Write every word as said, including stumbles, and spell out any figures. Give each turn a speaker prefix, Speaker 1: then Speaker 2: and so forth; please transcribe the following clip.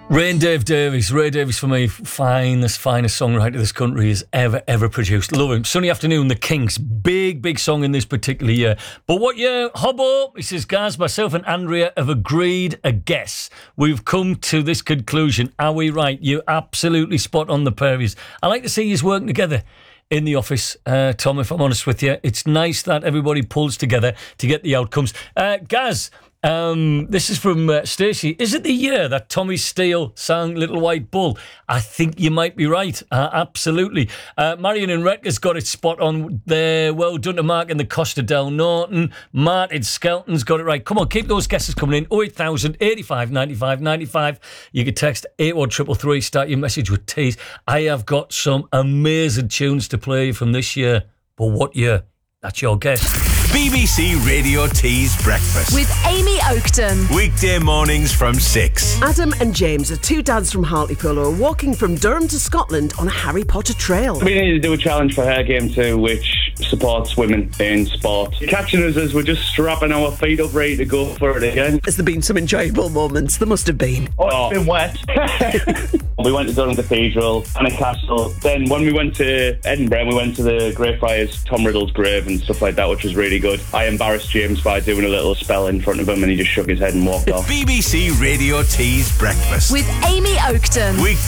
Speaker 1: Rain Dave Davies, Ray Davies for me, finest, finest songwriter this country has ever, ever produced. Love him. Sunny Afternoon, The Kinks, big, big song in this particular year. But what year? Hobbo, he says, guys, myself and Andrea have agreed a guess. We've come to this conclusion. Are we right? You're absolutely spot on the prairies. I like to see you working together in the office, uh, Tom, if I'm honest with you. It's nice that everybody pulls together to get the outcomes. Uh, Gaz, Um, this is from uh, Stacey. Is it the year that Tommy Steele sang Little White Bull? I think you might be right. Uh, absolutely. Uh, Marion and Retka's got it spot on there. Well done to Mark in the Costa del Norton. Martin Skelton's got it right. Come on, keep those guesses coming in. oh eight thousand, eighty-five, ninety-five, ninety-five. You can text eight one three three three. Start your message with T's. I have got some amazing tunes to play from this year. But what year? That's your guess.
Speaker 2: B B C Radio Tees Breakfast
Speaker 3: with Amy Oakton.
Speaker 2: Weekday mornings from six.
Speaker 4: Adam and James are two dads from Hartlepool who are walking from Durham to Scotland on a Harry Potter trail.
Speaker 5: We need to do a challenge for Hair Game two, which supports women in sport. Catching us as we're just strapping our feet up, ready to go for it again.
Speaker 4: Has there been some enjoyable moments? There must have been.
Speaker 5: Oh, it's been wet. We went to Durham Cathedral and a castle. Then when we went to Edinburgh, we went to the Greyfriars, Tom Riddle's grave and stuff like that, which was really good. I embarrassed James by doing a little spell in front of him and he just shook his head and walked off.
Speaker 2: B B C Radio Tees Breakfast
Speaker 3: with Amy Oakton.
Speaker 2: Weekday